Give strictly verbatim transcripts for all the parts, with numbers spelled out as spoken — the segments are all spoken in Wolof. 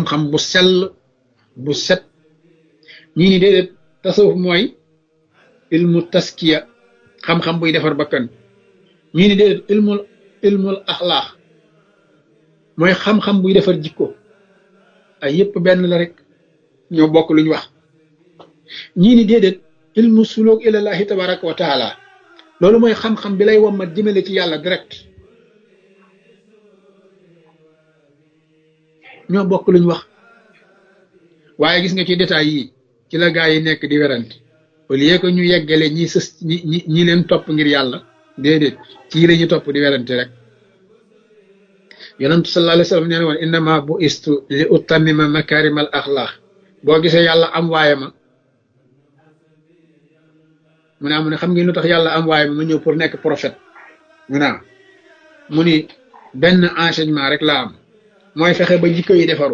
xam-xam bu sell bu set ñii ni déedéet tasawuf mooy ilmu taskiya xam-xam buy defar bakkan ñii ni déedéet ilmul ilmul axlaax mooy xam-xam buy defar jikko ay yépp benn la rek ñoo bokk luñ wax ñii ni déedéet ilmu suluk ilallahi tabaraka wa taala loolu mooy xam-xam bi lay wommat jëmale ci yàlla direct ñoo bokk luñ wax waaye gis nga ci détails yi ci la gaa yi nekk di werante au lieu que ñu yeggale ñi sës ñi ñi ñi leen topp ngir yàlla déedéet ci la ñu topp di werante rek yonent sallallahu alayhi wa sallam nee na woon innama bu istu li utammima makarimal axlaax boo gisee yàlla am waaye ma mu ne mu ne xam ngeen lu tax yàlla am waaye ma ma ñëw pour nekk prophète mu ne mu ni benn enseignement rek la am mooy fexe ba jikko yi defaru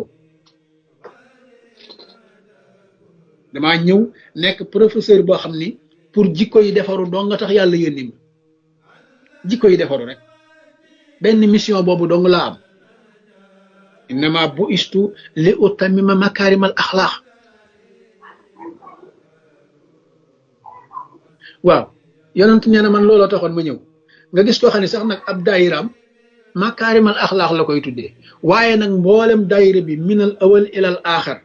damaa ñëw nekk professeur boo xam ni pour jikko yi defaru dong nga tax yàlla yónni ma jikko yi defaru rek benn mission boobu dong laa am innama bu istu li utammima makarimal axlaax waaw yonent nee na man looloo taxoon ma ñëw nga gis koo xam ne sax nag ab daayiraam makarimal axlaax la koy tuddee waaye nag mboolem daayira bi minal awal ilal aaxar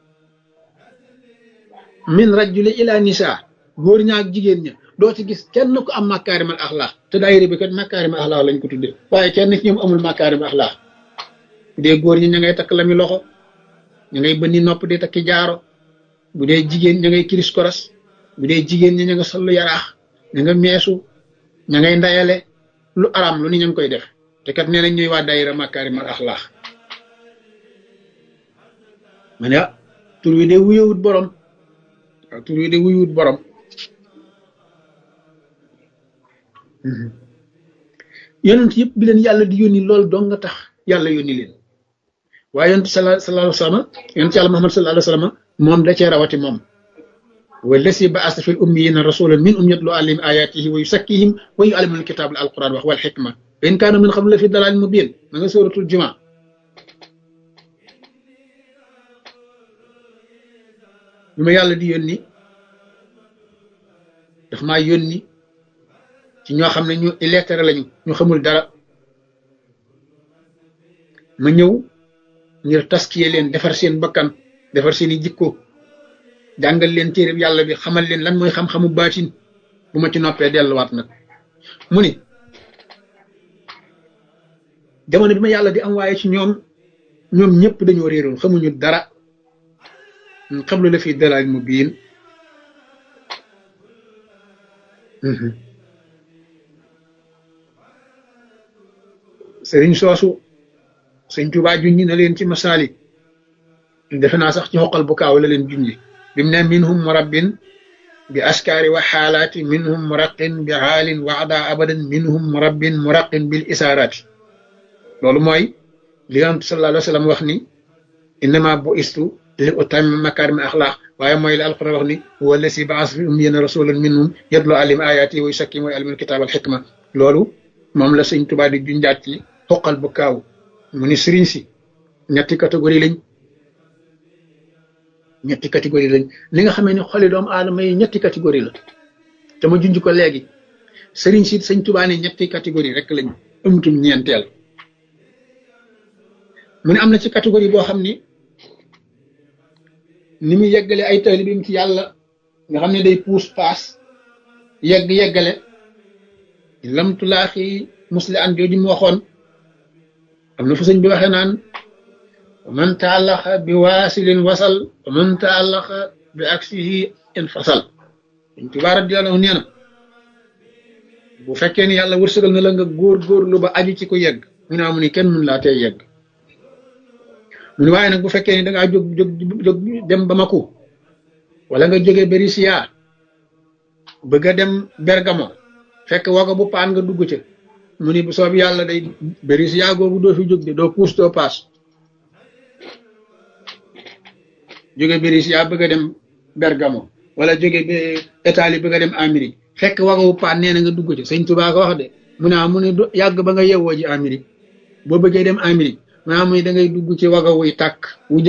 min rajuli ila nisa góor ña ak jigéen ña doo ci gis kenn ku am makarimal axlaax te daayira bi kat makarimal axlaax lañ ko tuddee waaye kenn ci ñoom amul makarimal axlaax bu dee góor ñi ña ngay takk lami loxo ña ngay bënni nopp di takki jaaro bu dee jigéen ña ngay kiris koras bu dee jigéen ñi ña nga sollu yaraax ña nga meesu ña ngay ndayale lu araam lu ni ña ngi koy def te kat nee nañ ñuy waa daayira makarimal axlaax ma ne ah tur wi de wuyewut borom waaw tur wi de wuyewut borom yonent yëpp bi leen yàlla di yónni loolu dong nga tax yàlla yónni leen waaye yonent sallallahu alayhi wa sallam yonent yàlla Muhammad sallallahu alayhi wa sallam moom da cee rawati moom wallasi ba'asa fil ummiyina rasulan minhum yatlu alayhim ayatihi wa yusakkihim wa yu'allimuhumul kitaba al quran wax wal hikma wa in kaanu min qablu la fi dalalin mubin ma nga suratul jumaa bi ma yàlla di yónni daf maa yónni ci ñoo xam ne ñu illettré lañu ñu xamul dara ma ñëw ngir taskiye leen defar seen bakkan defar seeni jikko jàngal leen téereb yàlla bi xamal leen lan mooy xam-xamu baatin bu ma ci noppee delluwaat nag mu ni jamono bi ma yàlla di am waaye ci ñoom ñoom ñëpp dañoo réeroon xamuñu dara xam lu la fi dalal mu biin sëriñ soosu sëñ Tuubaa junñi na leen ci masaalik defe naa sax ci xoqal bu kaaw la leen junñi bi mu ne minhum murabbin bi askaari wa xaalaati minhum muraqin bi xaalin waxda abadan minhum murabbin muraqin bil isaaraati loolu mooy li yonent sallallahu alayhi wa sallam wax ni innama bu istu li utammima makaarima axlaaq waaye mooy li alquran wax ni huwa allasi ba'asa fi ummiyyiina rasulan minhum yatlu alayhim ayaatihi wa yuzakkihim wa yu'allimuhumul kitaaba wal hikma loolu moom la sëñ Tuubaa di junjaat ci xoqal bu kaaw mu ni sëriñ si ñetti catégorie lañ ñetti catégorie lañ li nga xamee ni xoli doomu aadama yi ñetti catégorie la te ma junj ko léegi sëriñ si sëñ Tuubaa ne ñetti catégorie rek lañ amutum ñeenteel mu ne am na ci catégorie boo xam ni ni mu yeggale ay taalibeem ci yàlla nga xam ne day puus paas yegg yeggale lamtulaaxi musli an jooju mu waxoon am na fu sëñ bi waxee naan man taallaxa bi waasilin wasal wa man taallaxa bi aksihi infasal Sëñ Tuubaa radiyallaahu nee na bu fekkee ni yàlla wërsëgal na la nga góor góorlu ba aju ci ko yegg mu ne amu ni kenn mun laa tey yegg mu ne waaye nag bu fekkee ni dangaa jóg jóg jóg dem Bamako wala nga jóge Berisiya bëgg a dem Bergamo fekk wago bu paan nga dugg ca mu ni bu soob yàlla day Berisiya googu doo fi jóg de doo puus doo paas jóge Berisiya bëgg a dem Bergamo wala jóge ba Italie bëgg a dem Amérique fekk wago bu paan nee na nga dugg ca Sëñ Tuubaa ko wax de mu ne mu ne yàgg ba nga yewwoo ji Amérique boo bëggee dem Amérique mu ne da ngay dugg ci wago wuy tàkk